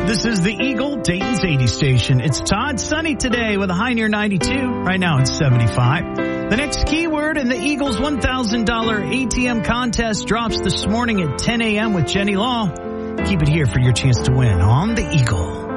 This is the Eagle, Dayton's 80 station. It's Todd, sunny today with a high near 92. Right now it's 75. The next keyword in the Eagles $1,000 ATM contest drops this morning at 10 a.m. with Jenny Law. Keep it here for your chance to win on the Eagle.